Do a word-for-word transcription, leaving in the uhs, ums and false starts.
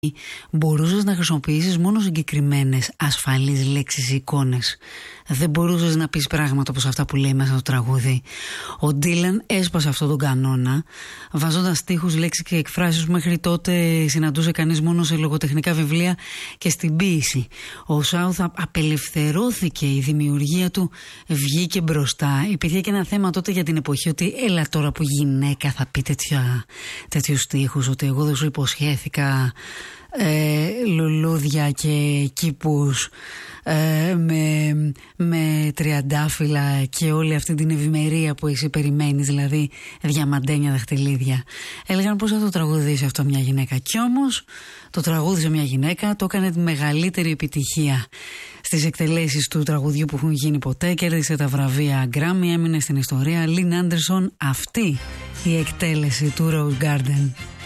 μπορούσες να χρησιμοποιήσεις μόνο συγκεκριμένες ασφαλείς λέξεις ή εικόνες. Δεν μπορούσες να πεις πράγματα όπως αυτά που λέει μέσα στο τραγούδι. Ο Ντίλαν έσπασε αυτόν τον κανόνα, βάζοντας στίχους, λέξεις και εκφράσεις που μέχρι τότε συναντούσε κανείς μόνο σε λογοτεχνικά βιβλία και στην ποίηση. Ο Σάουθ απελευθερώθηκε, η δημιουργία του βγήκε μπροστά. Υπήρχε και ένα θέμα τότε για την εποχή ότι έλα τώρα που γυναίκα θα πει τέτοια, τέτοιους στίχους, ότι εγώ δεν σου υποσχέθηκα Ε, λουλούδια και κήπους ε, με, με τριαντάφυλλα και όλη αυτή την ευημερία που εσύ περιμένεις, δηλαδή διαμαντένια δαχτυλίδια. Έλεγαν πώς θα το τραγουδήσει αυτό μια γυναίκα, κι όμως το τραγούδισε μια γυναίκα, το έκανε τη μεγαλύτερη επιτυχία στις εκτελέσεις του τραγουδιού που έχουν γίνει ποτέ, κέρδισε τα βραβεία Grammy, έμεινε στην ιστορία. Lynn Anderson, αυτή η εκτέλεση του Rose Garden.